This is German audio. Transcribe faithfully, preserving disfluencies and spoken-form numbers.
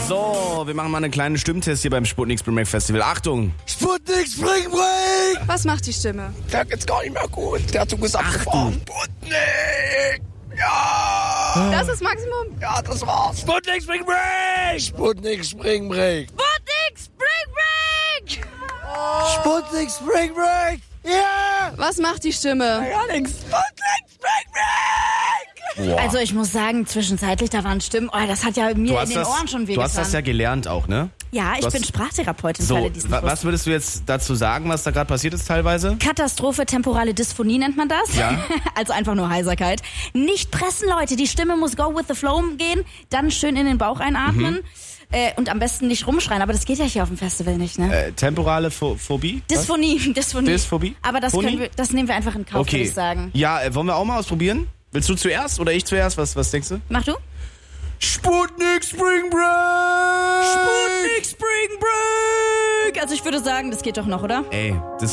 So, wir machen mal einen kleinen Stimmtest hier beim Sputnik Spring Break Festival. Achtung! Sputnik Spring Break! Was macht die Stimme? Der geht's gar nicht mehr gut. Der Zug ist abgefahren. Sputnik! Ja! Das ist Maximum. Ja, das war's. Sputnik Spring Break! Sputnik Spring Break! Sputnik Spring Break! Sputnik Spring Break! Ja! Was macht die Stimme? Gar nichts. Sputnik Spring Break! Boah. Also ich muss sagen, zwischenzeitlich, da waren Stimmen, oh, das hat ja mir in den das, Ohren schon wehgetan. Du hast das ja gelernt auch, ne? Ja, ich Du hast- bin Sprachtherapeutin, So, für alle, die es nicht wa- was wussten. würdest du jetzt dazu sagen, was da gerade passiert ist teilweise? Katastrophe, temporale Dysphonie nennt man das. Ja. Also einfach nur Heiserkeit. Nicht pressen, Leute. Die Stimme muss go with the flow gehen. Dann schön in den Bauch einatmen. Mhm. Äh, und am besten nicht rumschreien. Aber das geht ja hier auf dem Festival nicht, ne? Äh, temporale Pho- Phobie? Was? Dysphonie, Dysphonie. Dysphobie? Aber das, Phonie? können wir, das nehmen wir einfach in Kauf, würde Okay. ich sagen. Ja, äh, wollen wir auch mal ausprobieren? Willst du zuerst oder ich zuerst? Was, was denkst du? Mach du? Sputnik Spring Break! Sputnik Spring Break! Also ich würde sagen, das geht doch noch, oder? Ey, das